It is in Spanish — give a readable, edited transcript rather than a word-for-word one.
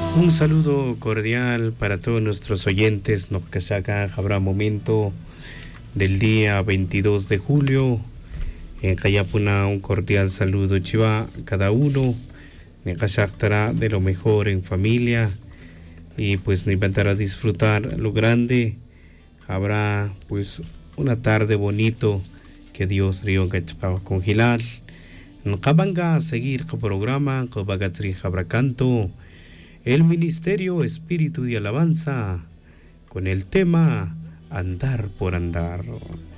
Un saludo cordial para todos nuestros oyentes, no que se habrá momento del día 22 de julio. En Cayapuna un cordial saludo chiva a cada uno. Nekashaktará de lo mejor en familia y pues nos inventará disfrutar lo grande. Habrá pues una tarde bonito que Dios río con Gilal. Nkabanga a seguir con programa, con Bagatzri Jabracanto. El Ministerio Espíritu y Alabanza con el tema Andar por Andar.